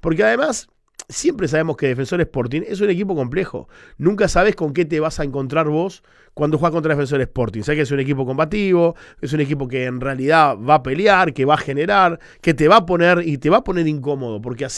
Porque además, siempre sabemos que Defensor Sporting es un equipo complejo. Nunca sabes con qué te vas a encontrar vos cuando juegas contra Defensor Sporting. Sabes que es un equipo combativo, es un equipo que en realidad va a pelear, que va a generar, que te va a poner y te va a poner incómodo, porque así